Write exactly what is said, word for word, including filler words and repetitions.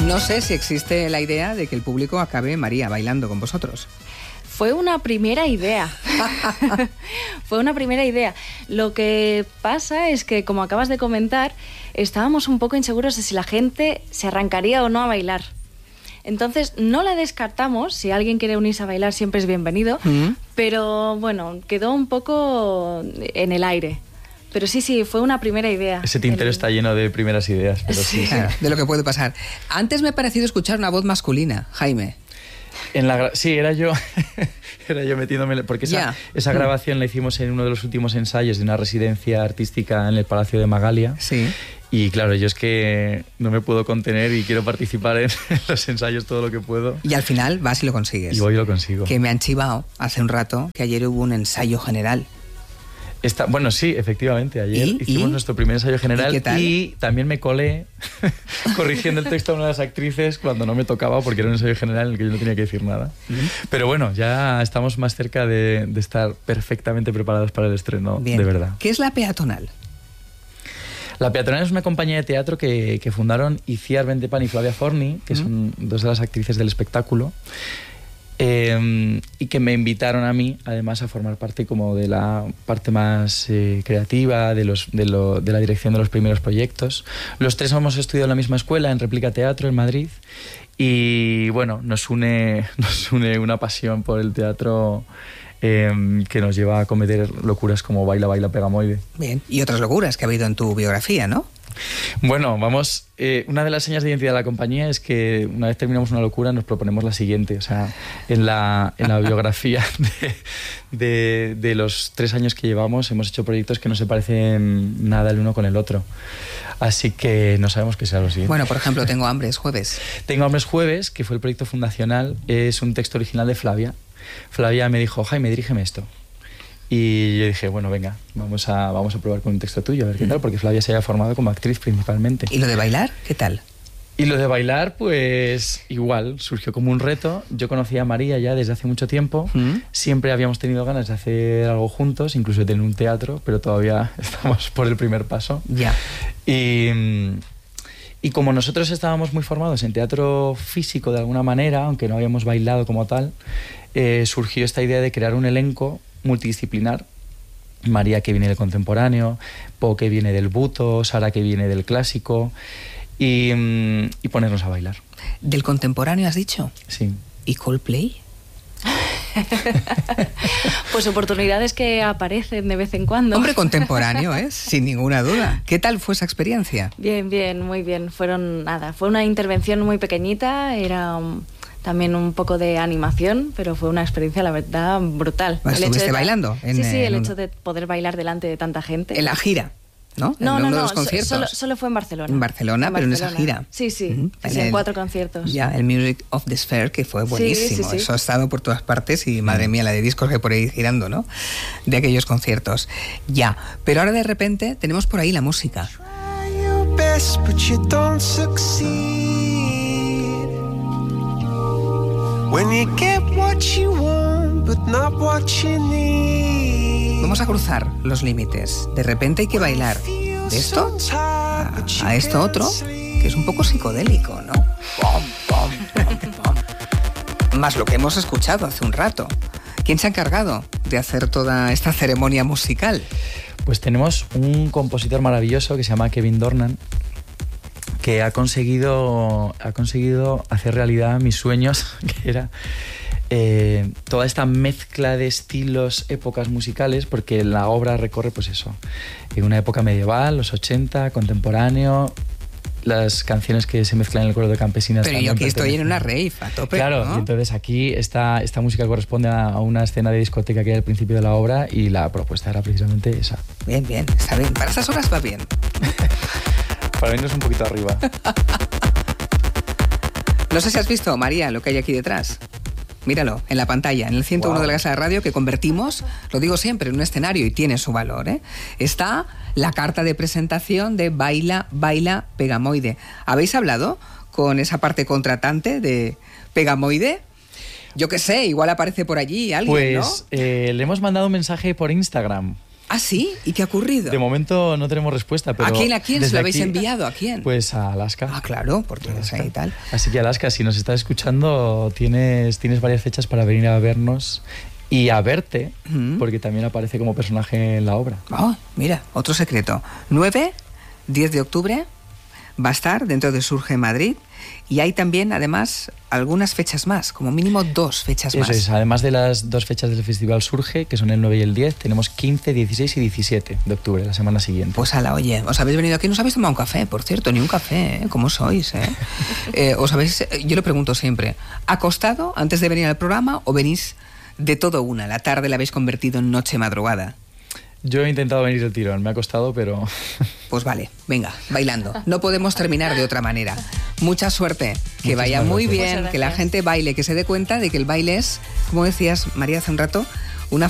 No sé si existe la idea de que el público acabe, María, bailando con vosotros. Fue una primera idea. Fue una primera idea. Lo que pasa es que, como acabas de comentar, estábamos un poco inseguros de si la gente se arrancaría o no a bailar. Entonces, no la descartamos. Si alguien quiere unirse a bailar, siempre es bienvenido. Mm. Pero, bueno, quedó un poco en el aire. Pero sí, sí, fue una primera idea. Ese tintero el... está lleno de primeras ideas. Pero sí, sí. Claro, de lo que puede pasar. Antes me ha parecido escuchar una voz masculina, Jaime. En la, sí, era yo, era yo metiéndome, porque esa, yeah. esa grabación la hicimos en uno de los últimos ensayos de una residencia artística en el Palacio de Magalia. Sí. Y claro, yo es que no me puedo contener y quiero participar en los ensayos todo lo que puedo. Y al final vas y lo consigues. Y voy y lo consigo. Que me han chivado hace un rato que ayer hubo un ensayo general. Está, bueno, sí, efectivamente. Ayer ¿Y? hicimos ¿Y? nuestro primer ensayo general. ¿Y qué tal? Y también me colé corrigiendo el texto a una de las actrices cuando no me tocaba, porque era un ensayo general en el que yo no tenía que decir nada. ¿Mm? Pero bueno, ya estamos más cerca de, de estar perfectamente preparados para el estreno. Bien. De verdad. ¿Qué es La Peatonal? La Peatonal es una compañía de teatro que, que fundaron Iciar Bentepan y Flavia Forni, que ¿Mm? son dos de las actrices del espectáculo. Eh, y que me invitaron a mí, además, a formar parte como de la parte más eh, creativa, de, los, de, lo, de la dirección de los primeros proyectos. Los tres hemos estudiado en la misma escuela, en Réplica Teatro, en Madrid, y bueno, nos une, nos une una pasión por el teatro eh, que nos lleva a cometer locuras como Baila, Baila, Pegamoide. Bien, y otras locuras que ha habido en tu biografía, ¿no? Bueno, vamos, eh, una de las señas de identidad de la compañía es que una vez terminamos una locura nos proponemos la siguiente. O sea, en la, en la biografía de, de, de los tres años que llevamos hemos hecho proyectos que no se parecen nada el uno con el otro. Así que no sabemos qué será lo siguiente. Bueno, por ejemplo, Tengo hambre es jueves. Tengo hambre es jueves, que fue el proyecto fundacional, es un texto original de Flavia. Flavia me dijo, Jaime, dirígeme esto. Y yo dije, bueno, venga, vamos a, vamos a probar con un texto tuyo, a ver qué tal, porque Flavia se había formado como actriz principalmente. ¿Y lo de bailar? ¿Qué tal? Y lo de bailar, pues igual, surgió como un reto. Yo conocía a María ya desde hace mucho tiempo. ¿Mm? Siempre habíamos tenido ganas de hacer algo juntos, incluso de tener un teatro, pero todavía estamos por el primer paso. Ya. Y, y como nosotros estábamos muy formados en teatro físico de alguna manera, aunque no habíamos bailado como tal, eh, surgió esta idea de crear un elenco multidisciplinar. María, que viene del contemporáneo, Po, que viene del buto, Sara, que viene del clásico, y, y ponernos a bailar. ¿Del contemporáneo has dicho? Sí. ¿Y Coldplay? Pues oportunidades que aparecen de vez en cuando. Hombre, contemporáneo es, sin ninguna duda. ¿Qué tal fue esa experiencia? Bien, bien, muy bien. Fueron, nada, fue una intervención muy pequeñita, era... Um, también un poco de animación, pero fue una experiencia, la verdad, brutal. ¿Estuviste de, bailando? En, sí, sí, el en hecho un... de poder bailar delante de tanta gente. En la gira, ¿no? No, en no, uno no, de los conciertos. Solo, solo fue en Barcelona. En Barcelona, en pero Barcelona. en esa gira. Sí, sí, uh-huh. sí, sí en el, cuatro conciertos. Ya, el Music of the Sphere, que fue buenísimo. Sí, sí, sí. Eso ha estado por todas partes y, madre mía, la de discos que por ahí girando, ¿no? De aquellos conciertos. Ya, pero ahora de repente tenemos por ahí la música. Try your best, but you don't succeed. When you get what you want, but not what you need. Vamos a cruzar los límites. De repente hay que bailar de esto a, a esto otro, que es un poco psicodélico, ¿no? Pom, pom, pom, pom. Más lo que hemos escuchado hace un rato. ¿Quién se ha encargado de hacer toda esta ceremonia musical? Pues tenemos un compositor maravilloso que se llama Kevin Dornan, que ha conseguido, ha conseguido hacer realidad mis sueños, que era eh, toda esta mezcla de estilos, épocas musicales, porque la obra recorre, pues eso, en una época medieval, los ochenta, contemporáneo, las canciones que se mezclan en el coro de campesinas. Pero yo aquí estoy en una rave, a tope, claro, ¿no? Y entonces aquí esta, esta música corresponde a una escena de discoteca que hay al principio de la obra y la propuesta era precisamente esa. Bien, bien, está bien. Para esas horas va bien. Para venirnos un poquito arriba. No sé si has visto, María, lo que hay aquí detrás. Míralo, en la pantalla, en el ciento uno wow. de la casa de radio que convertimos, lo digo siempre, en un escenario y tiene su valor, ¿eh? Está la carta de presentación de Baila, Baila, Pegamoide. ¿Habéis hablado con esa parte contratante de Pegamoide? Yo qué sé, igual aparece por allí alguien, pues, ¿no? Pues eh, le hemos mandado un mensaje por Instagram. ¿Ah, sí? ¿Y qué ha ocurrido? De momento no tenemos respuesta, pero... ¿A quién, a quién? ¿Se lo habéis aquí, enviado? ¿A quién? Pues a Alaska. Ah, claro, porque Alaska y tal. Así que Alaska, si nos estás escuchando, tienes, tienes varias fechas para venir a vernos y a verte, mm. porque también aparece como personaje en la obra. Oh, mira, otro secreto. nueve, diez de octubre va a estar dentro de Surge Madrid. Y hay también, además, algunas fechas más, como mínimo dos fechas Eso más. Eso es, además de las dos fechas del Festival Surge, que son el nueve y el diez, tenemos quince, dieciséis y diecisiete de octubre, la semana siguiente. Pues ala, oye, os habéis venido aquí, no os habéis tomado un café, por cierto, ni un café, ¿eh? ¿Cómo sois? Eh? eh, os habéis, yo lo pregunto siempre, ¿acostado antes de venir al programa o venís de todo una? La tarde la habéis convertido en noche madrugada. Yo he intentado venir del tirón, me ha costado, pero... Pues vale, venga, bailando. No podemos terminar de otra manera. Mucha suerte, que Muchísimas vaya muy gracias. bien, que la gente baile, que se dé cuenta de que el baile es, como decías, María, hace un rato,